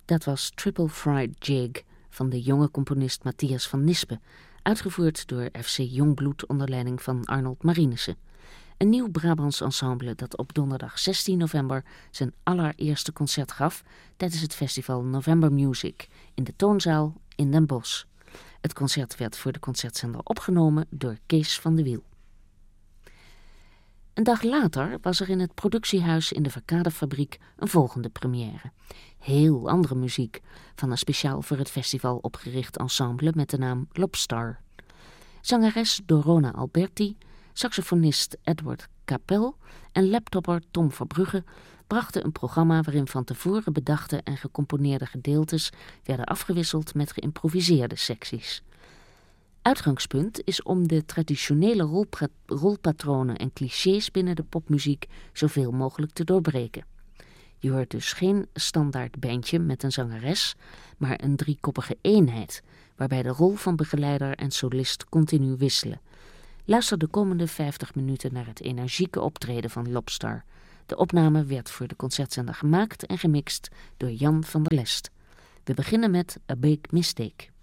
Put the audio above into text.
Dat was Triple Fried Jig van de jonge componist Matthias van Nispen, uitgevoerd door FC Jongbloed onder leiding van Arnold Marinissen. Een nieuw Brabants ensemble dat op donderdag 16 november zijn allereerste concert gaf tijdens het festival November Music in de Toonzaal in Den Bosch. Het concert werd voor de concertzender opgenomen door Kees van de Wiel. Een dag later was er in het productiehuis in de Verkadefabriek een volgende première. Heel andere muziek van een speciaal voor het festival opgericht ensemble met de naam Lobstar. Zangeres Dorona Alberti, saxofonist Edward Capel en laptopper Tom Verbrugge brachten een programma waarin van tevoren bedachte en gecomponeerde gedeeltes werden afgewisseld met geïmproviseerde secties. Uitgangspunt is om de traditionele rolpatronen en clichés binnen de popmuziek zoveel mogelijk te doorbreken. Je hoort dus geen standaard bandje met een zangeres, maar een driekoppige eenheid, waarbij de rol van begeleider en solist continu wisselen. Luister de komende 50 minuten naar het energieke optreden van Lobstar. De opname werd voor de concertzender gemaakt en gemixt door Jan van der Lest. We beginnen met A Big Mistake.